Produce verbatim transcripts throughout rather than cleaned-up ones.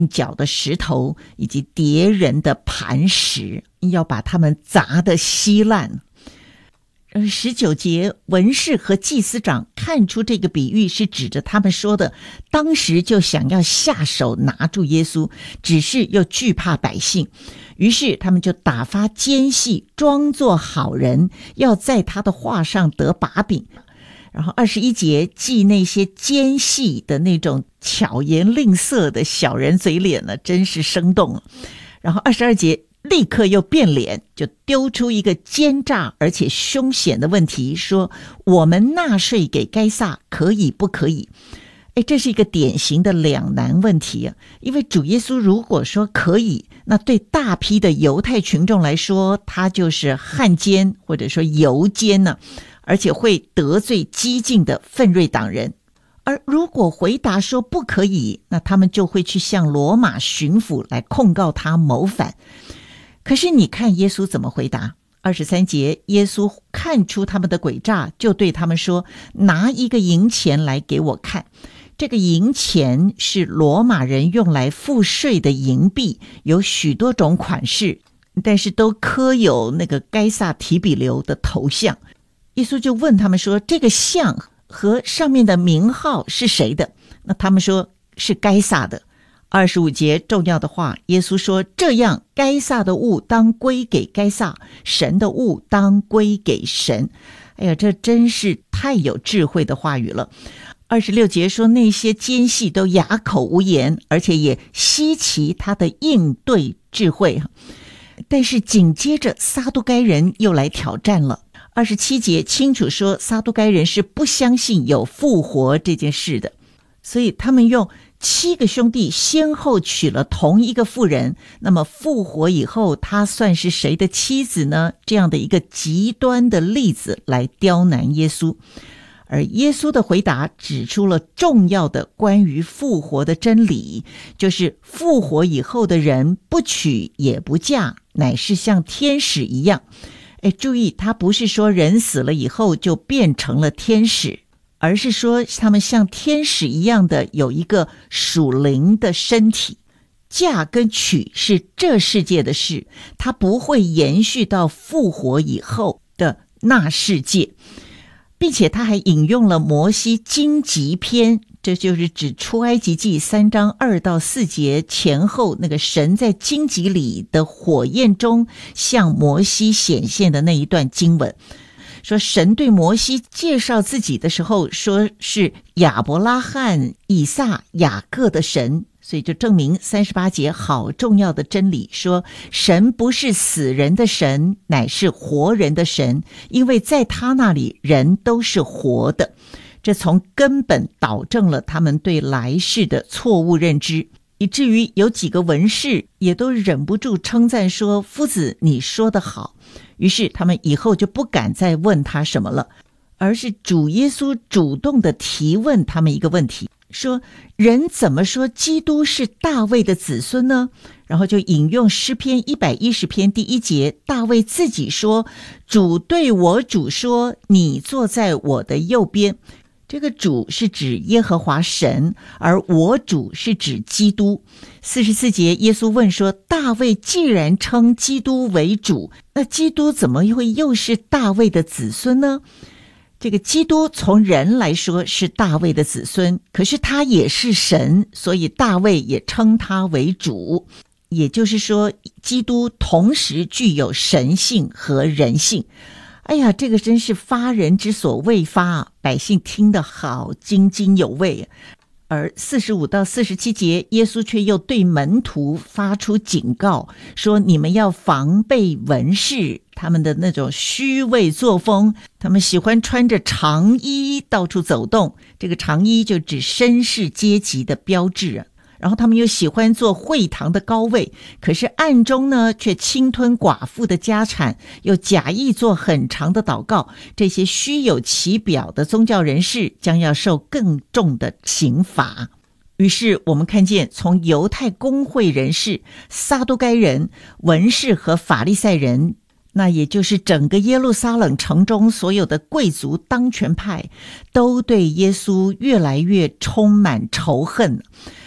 脚的石头以及敌人的磐石，要把他们砸得稀烂。呃，十九节，文士和祭司长看出这个比喻是指着他们说的，当时就想要下手拿住耶稣，只是又惧怕百姓，于是他们就打发奸细装作好人，要在他的话上得把柄。然后二十一节，记那些奸细的那种巧言令色的小人嘴脸呢，真是生动。然后二十二节，立刻又变脸，就丢出一个奸诈而且凶险的问题，说我们纳税给该撒可以不可以？哎，这是一个典型的两难问题啊！因为主耶稣如果说可以，那对大批的犹太群众来说，他就是汉奸或者说犹奸呢、啊，而且会得罪激进的奋锐党人。而如果回答说不可以，那他们就会去向罗马巡抚来控告他谋反。可是你看耶稣怎么回答？二十三节，耶稣看出他们的诡诈，就对他们说，拿一个银钱来给我看。这个银钱是罗马人用来付税的银币，有许多种款式，但是都刻有那个该撒提比留的头像。耶稣就问他们说，这个像和上面的名号是谁的？那他们说是该撒的。二十五节重要的话，耶稣说，这样该撒的物当归给该撒，神的物当归给神。哎呀，这真是太有智慧的话语了。二十六节说，那些奸细都哑口无言，而且也稀奇他的应对智慧。但是紧接着撒都该人又来挑战了。二十七节清楚说，撒都该人是不相信有复活这件事的，所以他们用七个兄弟先后娶了同一个妇人，那么复活以后他算是谁的妻子呢？这样的一个极端的例子来刁难耶稣。而耶稣的回答指出了重要的关于复活的真理，就是复活以后的人不娶也不嫁，乃是像天使一样。哎，注意，他不是说人死了以后就变成了天使，而是说他们像天使一样的有一个属灵的身体。嫁跟娶是这世界的事，它不会延续到复活以后的那世界。并且他还引用了摩西荆棘篇，这就是指出埃及记三章二到四节前后那个神在荆棘里的火焰中向摩西显现的那一段经文，说神对摩西介绍自己的时候说是亚伯拉罕、以撒、雅各的神，所以就证明三十八节好重要的真理，说神不是死人的神，乃是活人的神，因为在他那里人都是活的。这从根本导正了他们对来世的错误认知，以至于有几个文士也都忍不住称赞说，夫子你说得好。于是他们以后就不敢再问他什么了，而是主耶稣主动的提问他们一个问题，说人怎么说基督是大卫的子孙呢？然后就引用诗篇一百一十篇第一节，大卫自己说，主对我主说，你坐在我的右边。这个主是指耶和华神，而我主是指基督。四十四节耶稣问说，大卫既然称基督为主，那基督怎么会又是大卫的子孙呢？这个基督从人来说是大卫的子孙，可是他也是神，所以大卫也称他为主。也就是说，基督同时具有神性和人性。哎呀，这个真是发人之所未发啊，百姓听得好津津有味。而四十五到四十七节，耶稣却又对门徒发出警告，说你们要防备文士，他们的那种虚伪作风，他们喜欢穿着长衣到处走动，这个长衣就指绅士阶级的标志啊。然后他们又喜欢做会堂的高位，可是暗中呢却侵吞寡妇的家产，又假意做很长的祷告。这些虚有其表的宗教人士将要受更重的刑罚。于是我们看见，从犹太公会人士、撒都该人、文士和法利赛人，那也就是整个耶路撒冷城中所有的贵族当权派，都对耶稣越来越充满仇恨。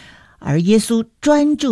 而耶稣专注